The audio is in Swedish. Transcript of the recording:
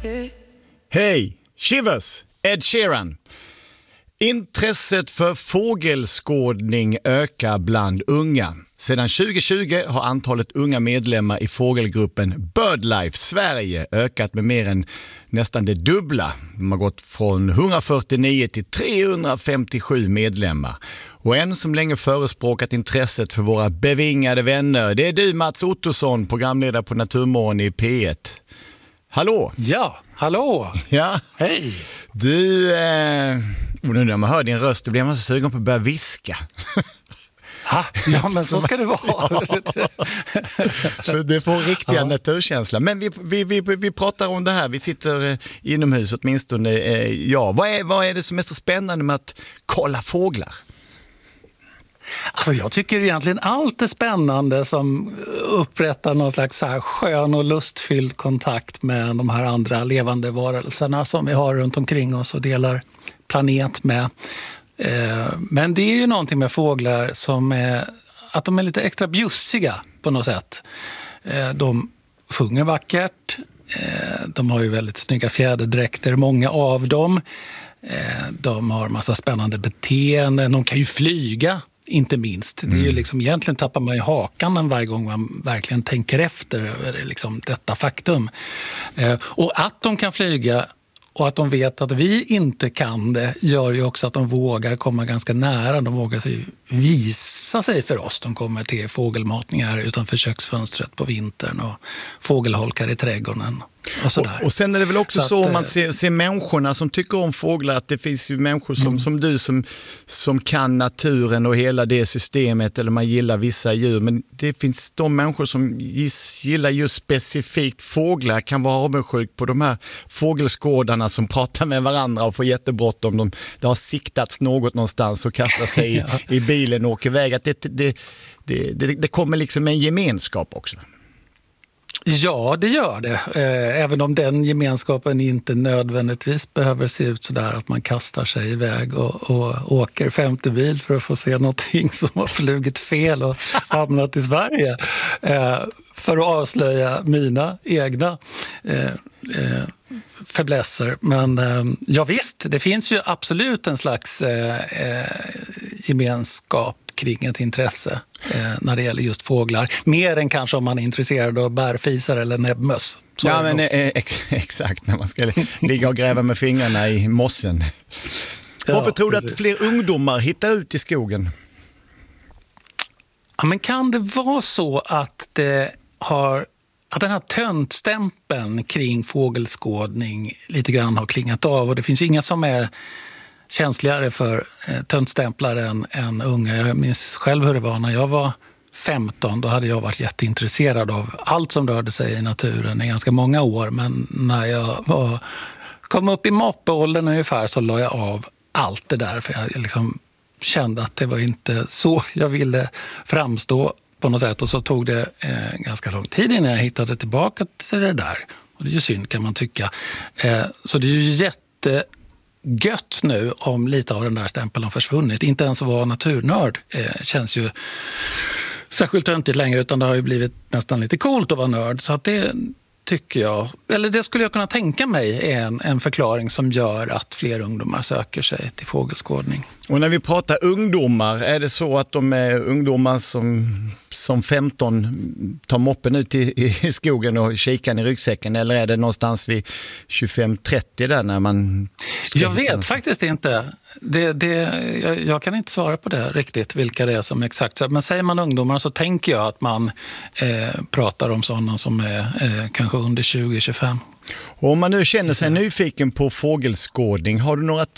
Hej, Shivers, Ed Sheeran. Intresset för fågelskådning ökar bland unga. Sedan 2020 har antalet unga medlemmar i fågelgruppen BirdLife Sverige ökat med mer än nästan det dubbla. De har gått från 149 till 357 medlemmar. Och en som länge förespråkat intresset för våra bevingade vänner, det är du, Mats Ottosson, programledare på Naturmorgon i P1. Hallå! Ja, hallå! Ja. Hej! Du, nu när man hör din röst, då blir man så sugen på att börja viska. Ja, men så ska det vara. Så det får riktiga naturkänsla. Men vi pratar om det här. Vi sitter inomhus åtminstone. Ja. Vad är det som är så spännande med att kolla fåglar? Alltså jag tycker egentligen allt är spännande som upprättar någon slags så här skön och lustfylld kontakt med de här andra levande varelserna som vi har runt omkring oss och delar planet med. Men det är ju någonting med fåglar som är att de är lite extra bjussiga på något sätt. De sjunger vackert, de har ju väldigt snygga fjäderdräkter, många av dem. De har massa spännande beteenden, de kan ju flyga. Inte minst. Det är ju liksom, egentligen tappar man ju hakan varje gång man verkligen tänker efter över liksom detta faktum. Och att de kan flyga och att de vet att vi inte kan det gör ju också att de vågar komma ganska nära. De vågar visa sig för oss. De kommer till fågelmatningar utanför köksfönstret på vintern och fågelholkar i trädgården. Och sen är det väl också så om man ser människorna som tycker om fåglar, att det finns ju människor som du som kan naturen och hela det systemet, eller man gillar vissa djur, men det finns de människor som gillar just specifikt fåglar, kan vara avundsjuk på de här fågelskådarna som pratar med varandra och får jättebråttom. Det har siktats någonstans och kastar sig i bilen och åker iväg. Att det kommer liksom en gemenskap också. Ja, det gör det. Även om den gemenskapen inte nödvändigtvis behöver se ut så där att man kastar sig iväg och åker 50 mil för att få se någonting som har flugit fel och hamnat i Sverige. För att avslöja mina egna fäblesser. Men ja visst, det finns ju absolut en slags gemenskap kring ett intresse när det gäller just fåglar. Mer än kanske om man är intresserad av bärfisar eller näbbmöss. Ja, men exakt, när man ska ligga och gräva med fingrarna i mossen. Varför tror du att fler ungdomar hittar ut i skogen? Ja, men kan det vara så att att den här töntstämpeln kring fågelskådning lite grann har klingat av, och det finns ju inga som är känsligare för töntstämplar än unga. Jag minns själv hur det var när jag var 15. Då hade jag varit jätteintresserad av allt som rörde sig i naturen i ganska många år. Men när jag kom upp i moppeåldern ungefär så la jag av allt det där. För jag liksom kände att det var inte så jag ville framstå på något sätt. Och så tog det ganska lång tid innan jag hittade tillbaka till det där. Och det är ju synd, kan man tycka. Så det är ju gött nu om lite av den där stämpeln har försvunnit. Inte ens att vara naturnörd känns ju särskilt töntigt längre, utan det har ju blivit nästan lite coolt att vara nörd. Så att det tycker jag, eller det skulle jag kunna tänka mig är en förklaring som gör att fler ungdomar söker sig till fågelskådning. Och när vi pratar ungdomar, är det så att de är ungdomar som 15 tar moppen ut i skogen och kikar i ryggsäcken, eller är det någonstans vid 25-30 där när man... Jag vet faktiskt inte. Jag kan inte svara på det riktigt, vilka det är som exakt. Men säger man ungdomar så tänker jag att man pratar om sådana som är kanske under 20-25. Och om man nu känner sig nyfiken på fågelskådning, har du några